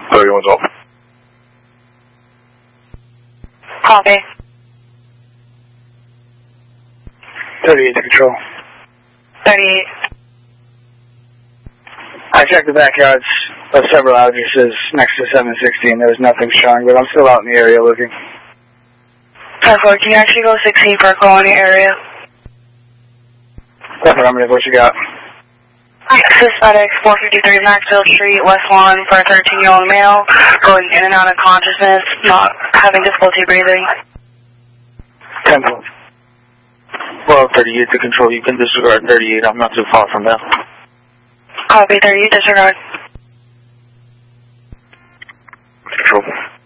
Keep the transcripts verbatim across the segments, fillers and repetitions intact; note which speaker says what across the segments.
Speaker 1: thirty-one's off.
Speaker 2: Copy.
Speaker 3: thirty-eight to control.
Speaker 2: thirty-eight.
Speaker 3: I checked the backyards of several addresses next to seven sixteen. There was nothing showing, but I'm still out in the area looking.
Speaker 2: ten four, can you actually go sixteen for a call in your area?
Speaker 3: Affirmative, what you got?
Speaker 2: This is FedEx four fifty-three Maxfield Street, West Lawn, for a thirteen-year-old male going in and out of consciousness, not having difficulty breathing.
Speaker 3: ten four.
Speaker 1: Well, thirty-eight to control. You can disregard thirty-eight. I'm not too far from that.
Speaker 2: Copy, thirty-eight, disregard.
Speaker 1: Control.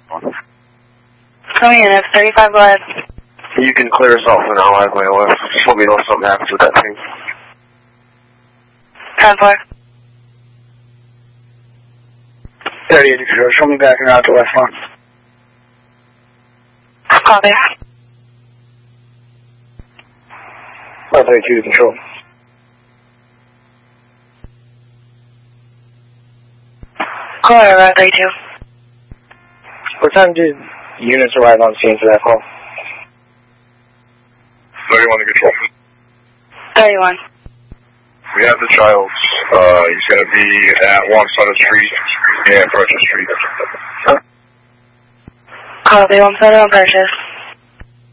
Speaker 2: Coming in, it's thirty-five, go ahead.
Speaker 1: You can clear us off and I'll have my O F. Just let me know if something happens with that thing.
Speaker 2: ten four.
Speaker 3: thirty-eight to control. Show me back and out to West Lawn.
Speaker 2: Copy.
Speaker 3: one thirty-two to control.
Speaker 2: Go ahead, Route thirty-two.
Speaker 3: What time did units arrive on scene for that call?
Speaker 1: thirty-one to control.
Speaker 2: thirty-one.
Speaker 1: We have the child. Uh, he's going to be at One Sutter Street and Purchase Street.
Speaker 2: Copy, one Sutter on Purchase.